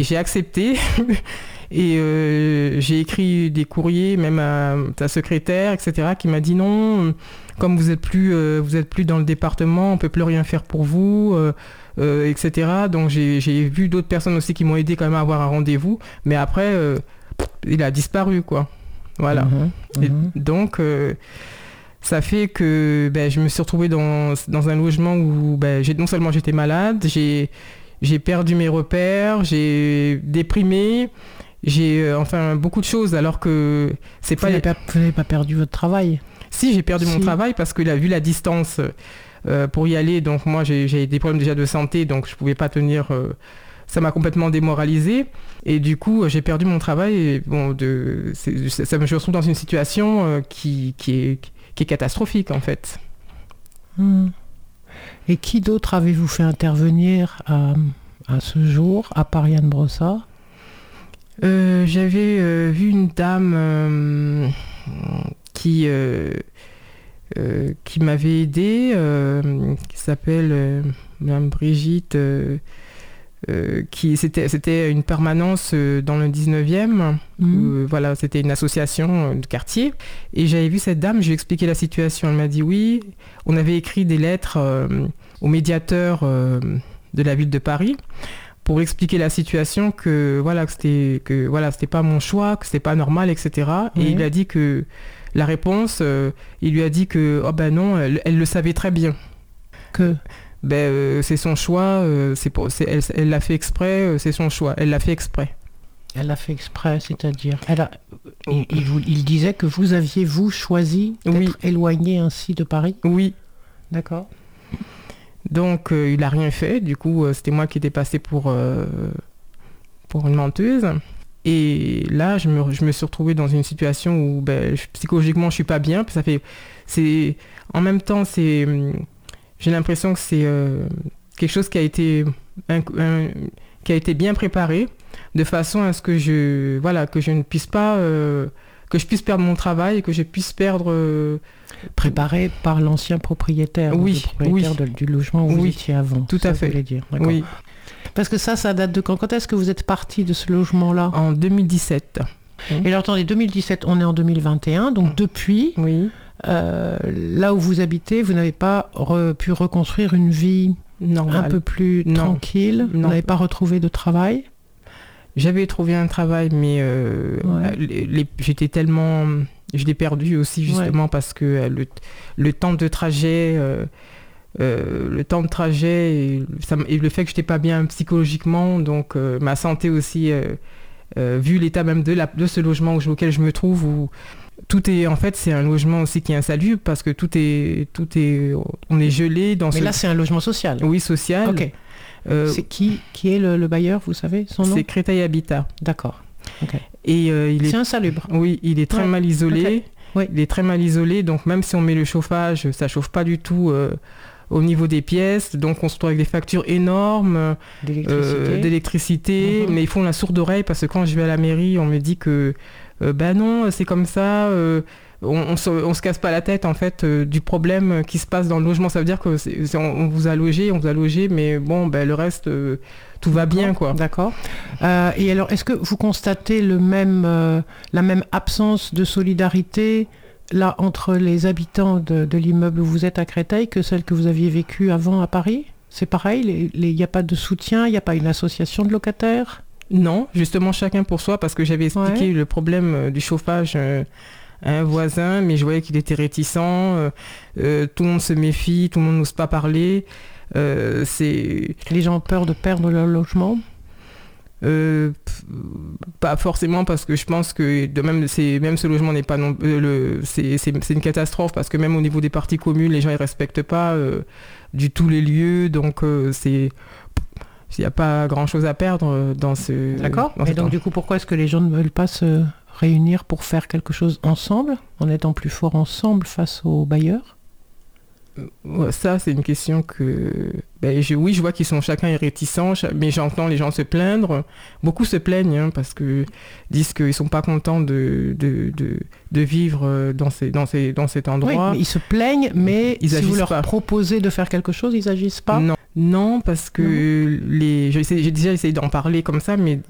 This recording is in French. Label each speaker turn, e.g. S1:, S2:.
S1: Et j'ai accepté. Et j'ai écrit des courriers, même à ta secrétaire, etc., qui m'a dit non, comme vous êtes plus dans le département, on peut plus rien faire pour vous, etc. Donc j'ai vu d'autres personnes aussi qui m'ont aidé quand même à avoir un rendez-vous, mais après, il a disparu, quoi. Voilà. Et donc, ça fait que je me suis retrouvée dans un logement où non seulement j'étais malade, j'ai perdu mes repères, j'ai déprimé. J'ai beaucoup de choses alors que c'est pas...
S2: Vous n'avez pas perdu votre travail?
S1: Si, j'ai perdu mon travail parce que vu la distance pour y aller, donc moi j'ai des problèmes déjà de santé, donc je pouvais pas tenir... ça m'a complètement démoralisée et du coup j'ai perdu mon travail et je me retrouve dans une situation qui est catastrophique en fait.
S2: Et qui d'autre avez-vous fait intervenir à ce jour, à part Yann Brossard?
S1: J'avais vu une dame qui m'avait aidée, qui s'appelle Mme Brigitte, c'était une permanence dans le 19e, où, voilà, c'était une association de quartier. Et j'avais vu cette dame, je lui ai expliqué la situation. Elle m'a dit oui, on avait écrit des lettres au médiateur de la ville de Paris, pour expliquer la situation, que c'était pas mon choix, que c'était pas normal, etc. Et il lui a dit que la réponse, il lui a dit que non, elle le savait très bien.
S2: Que
S1: c'est son choix, elle l'a fait exprès, c'est son choix, elle l'a fait exprès.
S2: Elle l'a fait exprès, c'est-à-dire il disait que vous aviez choisi d'être éloigné ainsi de Paris? Oui. D'accord.
S1: Donc, il n'a rien fait. Du coup, c'était moi qui étais passée pour une menteuse. Et là, je me suis retrouvée dans une situation où psychologiquement, je ne suis pas bien. En même temps, j'ai l'impression que c'est quelque chose qui a été bien préparé, de façon à ce que je ne puisse pas... que je puisse perdre mon travail et que je puisse perdre...
S2: Préparé par l'ancien propriétaire, du logement où vous étiez avant.
S1: Tout à fait.
S2: Dire. Oui. Parce que ça date de quand? Quand est-ce que vous êtes parti de ce logement-là?
S1: En 2017.
S2: Et alors, attendez, 2017, on est en 2021, donc depuis, là où vous habitez, vous n'avez pas pu reconstruire une vie un peu plus tranquille? Vous n'avez pas retrouvé de travail?
S1: J'avais trouvé un travail, mais j'étais tellement... Je l'ai perdu aussi, justement, parce que le temps de trajet... et le fait que je n'étais pas bien psychologiquement, donc ma santé aussi, vu l'état même de ce logement auquel je me trouve, où tout est... En fait, c'est un logement aussi qui est insalubre, parce que on est gelé dans
S2: Mais là, c'est un logement social?
S1: Oui, social.
S2: Ok. C'est qui est le bailleur, vous savez son nom?
S1: C'est Créteil Habitat.
S2: D'accord. Okay.
S1: Et
S2: c'est insalubre.
S1: Oui, il est très mal isolé.
S2: Okay. Oui.
S1: Il est très mal isolé, donc même si on met le chauffage, ça chauffe pas du tout au niveau des pièces. Donc on se retrouve avec des factures énormes d'électricité. Mais ils font la sourde oreille, parce que quand je vais à la mairie, on me dit que non, c'est comme ça. On se casse pas la tête en fait du problème qui se passe dans le logement. Ça veut dire que on vous a logé, mais bon, le reste, tout va bien, quoi.
S2: D'accord. Et alors, est-ce que vous constatez la même absence de solidarité là entre les habitants de l'immeuble où vous êtes à Créteil que celle que vous aviez vécue avant à Paris? C'est pareil, il n'y a pas de soutien, il n'y a pas une association de locataires?
S1: Non, justement chacun pour soi, parce que j'avais expliqué le problème du chauffage à un voisin, mais je voyais qu'il était réticent, tout le monde se méfie, tout le monde n'ose pas parler.
S2: Les gens ont peur de perdre leur logement?
S1: Pas forcément, parce que je pense que même ce logement n'est pas c'est une catastrophe, parce que même au niveau des parties communes, les gens ne respectent pas du tout les lieux, donc il n'y a pas grand chose à perdre dans ce...
S2: D'accord. Et donc du coup, pourquoi est-ce que les gens ne veulent pas se réunir pour faire quelque chose ensemble, en étant plus forts ensemble face aux bailleurs?
S1: Ça, c'est une question que... je vois qu'ils sont chacun réticents, mais j'entends les gens se plaindre. Beaucoup se plaignent, parce qu'ils disent qu'ils ne sont pas contents de vivre dans cet endroit.
S2: Oui, mais ils se plaignent, mais
S1: si
S2: vous leur
S1: pas.
S2: proposez de faire quelque chose, ils n'agissent pas?
S1: Non, parce que j'ai déjà essayé d'en parler comme ça, mais